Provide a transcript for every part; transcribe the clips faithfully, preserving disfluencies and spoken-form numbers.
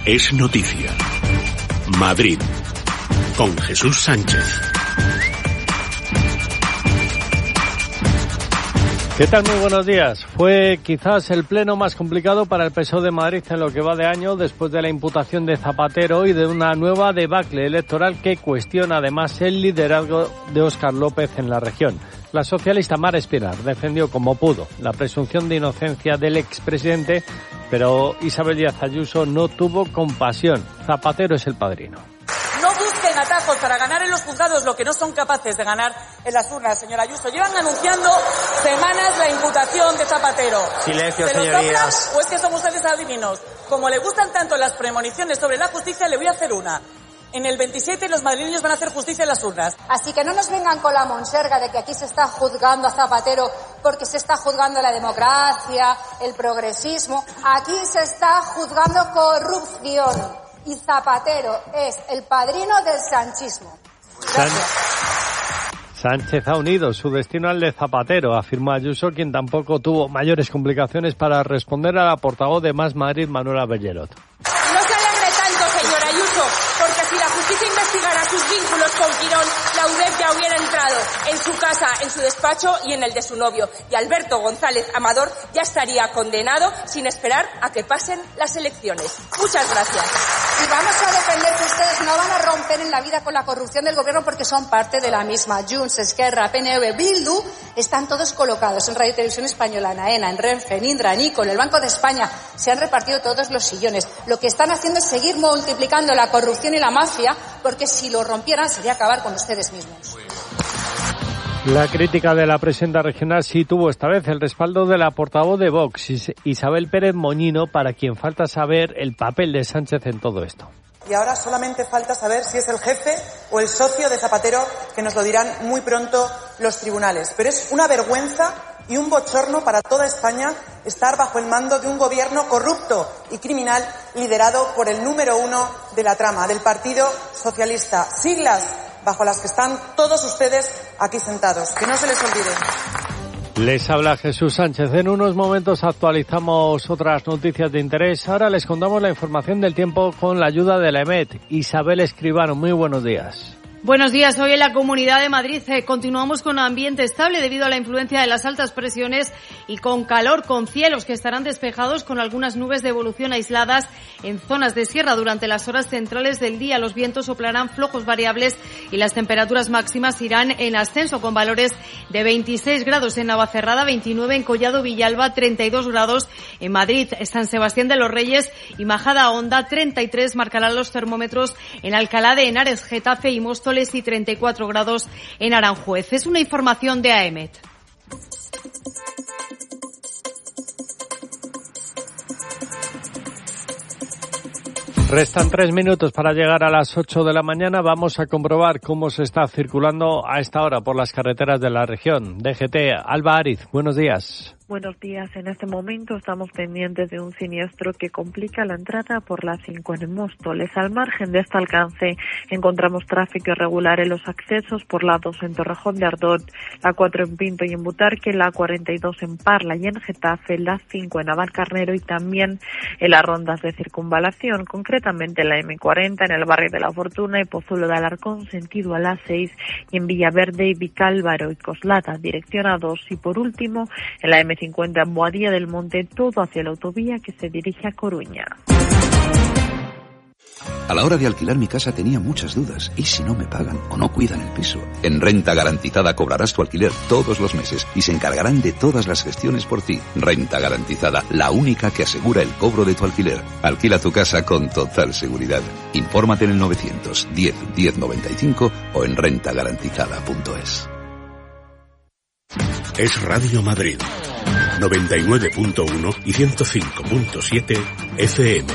es noticia. Madrid, con Jesús Sánchez. ¿Qué tal? Muy buenos días. Fue quizás el pleno más complicado para el P S O E de Madrid en lo que va de año, después de la imputación de Zapatero y de una nueva debacle electoral que cuestiona además el liderazgo de Óscar López en la región. La socialista Mar Espinar defendió como pudo la presunción de inocencia del expresidente, pero Isabel Díaz Ayuso no tuvo compasión. Zapatero es el padrino. No busquen atajos para ganar en los juzgados lo que no son capaces de ganar en las urnas, señora Ayuso. Llevan anunciando semanas la imputación de Zapatero. Silencio, ¿Se señorías. ¿O es que son ustedes adivinos? Como le gustan tanto las premoniciones sobre la justicia, le voy a hacer una. En el veintisiete los madrileños van a hacer justicia en las urnas. Así que no nos vengan con la monserga de que aquí se está juzgando a Zapatero porque se está juzgando la democracia, el progresismo. Aquí se está juzgando corrupción. Y Zapatero es el padrino del sanchismo. Gracias. Sánchez ha unido su destino al de Zapatero, afirmó Ayuso, quien tampoco tuvo mayores complicaciones para responder a la portavoz de Más Madrid, Manuela Bellerot. No se alegre tanto, señora Ayuso, porque si la justicia investigara sus vínculos con Quirón, la U D E P ya hubiera entrado en su casa, en su despacho y en el de su novio. Y Alberto González Amador ya estaría condenado sin esperar a que pasen las elecciones. Muchas gracias. Y vamos a defender que ustedes no van a romper en la vida con la corrupción del gobierno porque son parte de la misma. Junts, Esquerra, P N V, Bildu, están todos colocados en Radio Televisión Española, en AENA, en Renfe, en Indra, en ICO, en el Banco de España. Se han repartido todos los sillones. Lo que están haciendo es seguir multiplicando la corrupción y la mafia, porque si lo rompieran sería acabar con ustedes mismos. La crítica de la presidenta regional sí tuvo esta vez el respaldo de la portavoz de Vox, Isabel Pérez Moñino, para quien falta saber el papel de Sánchez en todo esto. Y ahora solamente falta saber si es el jefe o el socio de Zapatero, que nos lo dirán muy pronto los tribunales. Pero es una vergüenza y un bochorno para toda España estar bajo el mando de un gobierno corrupto y criminal liderado por el número uno de la trama, del Partido Socialista. Siglas bajo las que están todos ustedes aquí sentados. Que no se les olvide. Les habla Jesús Sánchez. En unos momentos actualizamos otras noticias de interés. Ahora les contamos la información del tiempo con la ayuda de la EMET. Isabel Escribano, muy buenos días. Buenos días. Hoy en la Comunidad de Madrid eh, continuamos con ambiente estable debido a la influencia de las altas presiones y con calor, con cielos que estarán despejados con algunas nubes de evolución aisladas en zonas de sierra durante las horas centrales del día. Los vientos soplarán flojos variables y las temperaturas máximas irán en ascenso con valores de veintiséis grados en Navacerrada, veintinueve en Collado Villalba, treinta y dos grados en Madrid, San Sebastián de los Reyes y Majada Honda, treinta y tres marcarán los termómetros en Alcalá de Henares, Getafe y Móstoles y treinta y cuatro grados en Aranjuez. Es una información de AEMET. Restan tres minutos para llegar a las ocho de la mañana. Vamos a comprobar cómo se está circulando a esta hora por las carreteras de la región. D G T, Alba Ariz, buenos días. Buenos días. En este momento estamos pendientes de un siniestro que complica la entrada por la cinco en Móstoles. Al margen de este alcance encontramos tráfico irregular en los accesos por la dos en Torrejón de Ardón, la cuatro en Pinto y en Butarque, la cuarenta y dos en Parla y en Getafe, la cinco en Navalcarnero y también en las rondas de circunvalación, concretamente en la eme cuarenta en el barrio de La Fortuna y Pozuelo de Alarcón, sentido a la seis, y en Villaverde y Vicálvaro y Coslada, dirección a dos, y por último en la eme cincuenta en Boadilla del Monte, todo hacia la autovía que se dirige a Coruña. A la hora de alquilar mi casa tenía muchas dudas. ¿Y si no me pagan o no cuidan el piso? En Renta Garantizada cobrarás tu alquiler todos los meses y se encargarán de todas las gestiones por ti. Renta Garantizada, la única que asegura el cobro de tu alquiler. Alquila tu casa con total seguridad. Infórmate en el novecientos diez diez noventa y cinco o en renta garantizada punto es. Es Radio Madrid, noventa y nueve punto uno y ciento cinco punto siete F M.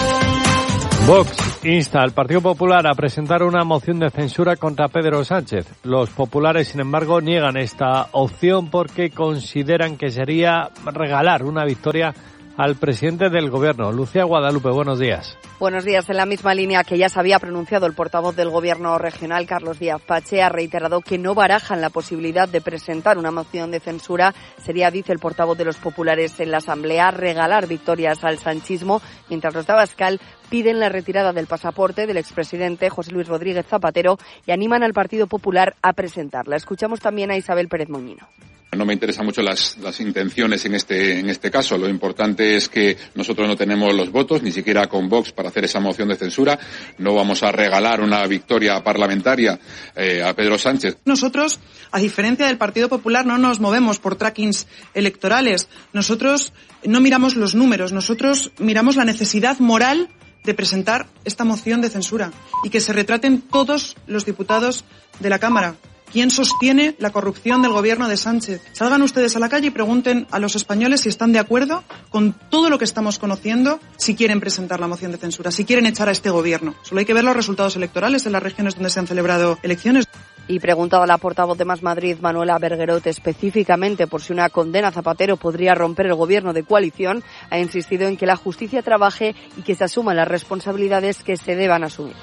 Vox insta al Partido Popular a presentar una moción de censura contra Pedro Sánchez. Los populares, sin embargo, niegan esta opción porque consideran que sería regalar una victoria al presidente del Gobierno. Lucía Guadalupe, buenos días. Buenos días. En la misma línea que ya se había pronunciado el portavoz del Gobierno regional, Carlos Díaz Pache, ha reiterado que no barajan la posibilidad de presentar una moción de censura. Sería, dice el portavoz de los populares en la Asamblea, regalar victorias al sanchismo, mientras los de Abascal piden la retirada del pasaporte del expresidente José Luis Rodríguez Zapatero y animan al Partido Popular a presentarla. Escuchamos también a Isabel Pérez Moñino. No me interesan mucho las, las intenciones en este, en este caso. Lo importante es que nosotros no tenemos los votos, ni siquiera con Vox, para hacer esa moción de censura. No vamos a regalar una victoria parlamentaria eh, a Pedro Sánchez. Nosotros, a diferencia del Partido Popular, no nos movemos por trackings electorales. Nosotros no miramos los números. Nosotros miramos la necesidad moral de presentar esta moción de censura y que se retraten todos los diputados de la Cámara. ¿Quién sostiene la corrupción del gobierno de Sánchez? Salgan ustedes a la calle y pregunten a los españoles si están de acuerdo con todo lo que estamos conociendo, si quieren presentar la moción de censura, si quieren echar a este gobierno. Solo hay que ver los resultados electorales en las regiones donde se han celebrado elecciones. Y preguntado a la portavoz de Más Madrid, Manuela Berguerot, específicamente por si una condena a Zapatero podría romper el gobierno de coalición, ha insistido en que la justicia trabaje y que se asuman las responsabilidades que se deban asumir.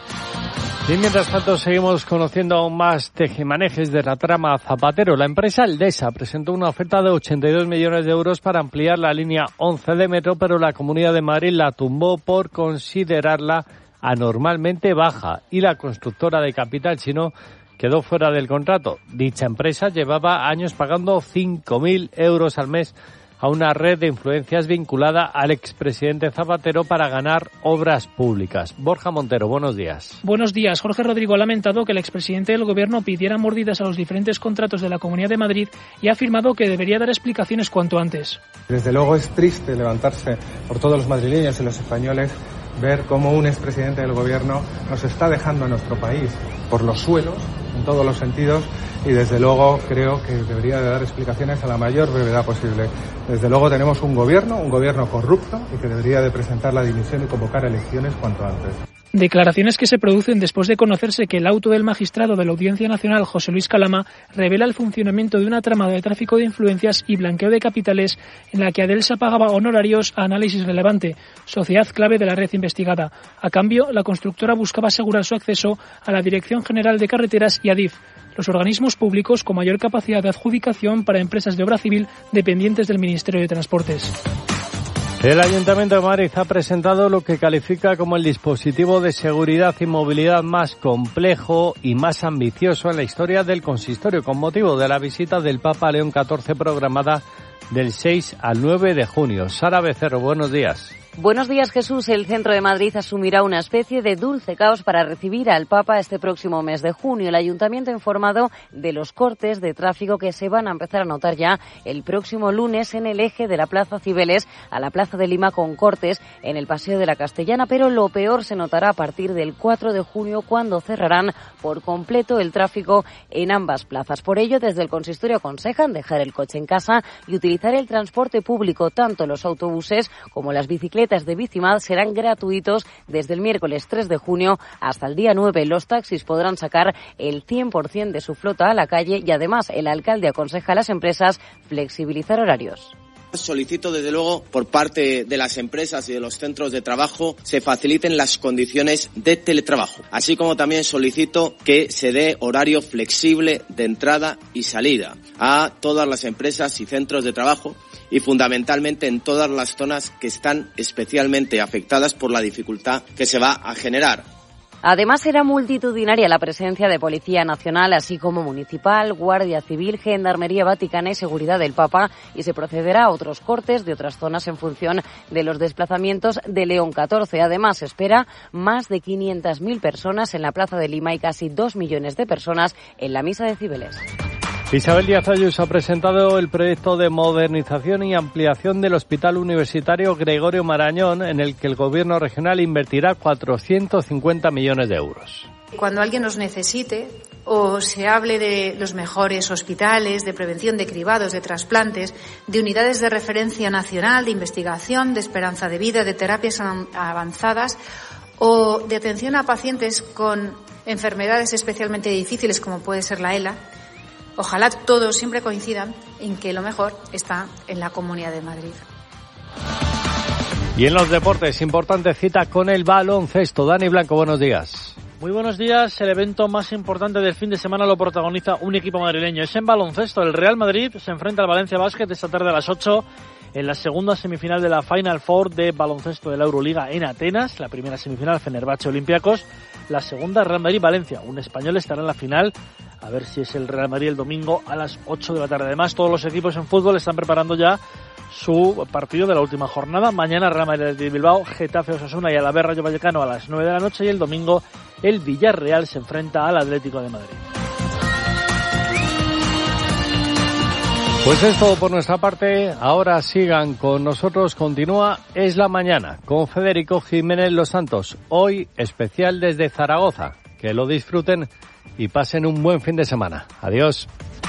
Y mientras tanto seguimos conociendo aún más tejemanejes de la trama Zapatero. La empresa Aldesa presentó una oferta de ochenta y dos millones de euros para ampliar la línea once de metro, pero la Comunidad de Madrid la tumbó por considerarla anormalmente baja y la constructora de capital chino quedó fuera del contrato. Dicha empresa llevaba años pagando cinco mil euros al mes a una red de influencias vinculada al expresidente Zapatero para ganar obras públicas. Borja Montero, buenos días. Buenos días. Jorge Rodrigo ha lamentado que el expresidente del Gobierno pidiera mordidas a los diferentes contratos de la Comunidad de Madrid y ha afirmado que debería dar explicaciones cuanto antes. Desde luego es triste levantarse por todos los madrileños y los españoles, ver cómo un expresidente del Gobierno nos está dejando a nuestro país por los suelos, en todos los sentidos, y desde luego creo que debería de dar explicaciones a la mayor brevedad posible. Desde luego tenemos un gobierno, un gobierno corrupto, y que debería de presentar la dimisión y convocar elecciones cuanto antes. Declaraciones que se producen después de conocerse que el auto del magistrado de la Audiencia Nacional, José Luis Calama, revela el funcionamiento de una trama de tráfico de influencias y blanqueo de capitales en la que Adelsa pagaba honorarios a Análisis Relevante, sociedad clave de la red investigada. A cambio, la constructora buscaba asegurar su acceso a la Dirección General de Carreteras y Adif, los organismos públicos con mayor capacidad de adjudicación para empresas de obra civil dependientes del Ministerio de Transportes. El Ayuntamiento de Madrid ha presentado lo que califica como el dispositivo de seguridad y movilidad más complejo y más ambicioso en la historia del consistorio, con motivo de la visita del Papa León catorce programada del seis al nueve de junio. Sara Becerro, buenos días. Buenos días, Jesús. El centro de Madrid asumirá una especie de dulce caos para recibir al Papa este próximo mes de junio. El Ayuntamiento ha informado de los cortes de tráfico que se van a empezar a notar ya el próximo lunes en el eje de la Plaza Cibeles a la Plaza de Lima, con cortes en el Paseo de la Castellana, pero lo peor se notará a partir del cuatro de junio, cuando cerrarán por completo el tráfico en ambas plazas. Por ello, desde el consistorio aconsejan dejar el coche en casa y utilizar el transporte público. Tanto los autobuses como las bicicletas de Bicimad serán gratuitos desde el miércoles tres de junio hasta el día nueve. Los taxis podrán sacar el cien por ciento de su flota a la calle y además el alcalde aconseja a las empresas flexibilizar horarios. Solicito, desde luego, por parte de las empresas y de los centros de trabajo, se faciliten las condiciones de teletrabajo, así como también solicito que se dé horario flexible de entrada y salida a todas las empresas y centros de trabajo, y fundamentalmente en todas las zonas que están especialmente afectadas por la dificultad que se va a generar. Además, será multitudinaria la presencia de Policía Nacional, así como Municipal, Guardia Civil, Gendarmería Vaticana y Seguridad del Papa, y se procederá a otros cortes de otras zonas en función de los desplazamientos de León catorce. Además, se espera más de quinientas mil personas en la Plaza de Lima y casi dos millones de personas en la Misa de Cibeles. Isabel Díaz Ayuso ha presentado el proyecto de modernización y ampliación del Hospital Universitario Gregorio Marañón, en el que el Gobierno regional invertirá cuatrocientos cincuenta millones de euros. Cuando alguien nos necesite o se hable de los mejores hospitales, de prevención de cribados, de trasplantes, de unidades de referencia nacional, de investigación, de esperanza de vida, de terapias avanzadas o de atención a pacientes con enfermedades especialmente difíciles como puede ser la ELA, ojalá todos siempre coincidan en que lo mejor está en la Comunidad de Madrid. Y en los deportes, importante cita con el baloncesto. Dani Blanco, buenos días. Muy buenos días. El evento más importante del fin de semana lo protagoniza un equipo madrileño. Es en baloncesto. El Real Madrid se enfrenta al Valencia Basket esta tarde a las ocho en la segunda semifinal de la Final Four de baloncesto de la Euroliga en Atenas. La primera semifinal, Fenerbahce Olympiacos. La segunda, Real Madrid-Valencia. Un español estará en la final. A ver si es el Real Madrid el domingo a las ocho de la tarde. Además, todos los equipos en fútbol están preparando ya su partido de la última jornada. Mañana Real Madrid de Bilbao, Getafe Osasuna y Alavés Rayo Vallecano a las nueve de la noche. Y el domingo el Villarreal se enfrenta al Atlético de Madrid. Pues es todo por nuestra parte. Ahora sigan con nosotros. Continúa Es la Mañana con Federico Jiménez Los Santos. Hoy especial desde Zaragoza. Que lo disfruten y pasen un buen fin de semana. Adiós.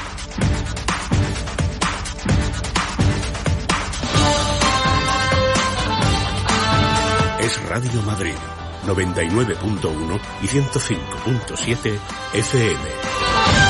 Es Radio Madrid, noventa y nueve punto uno y ciento cinco punto siete F M.